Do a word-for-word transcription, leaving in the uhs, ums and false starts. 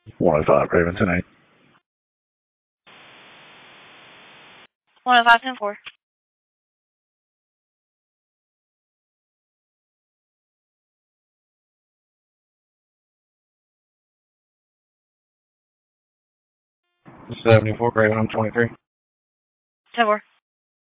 one oh five, Raven, ten eight. one oh five, ten four. seventy-four, Raven, I'm twenty-three. ten four.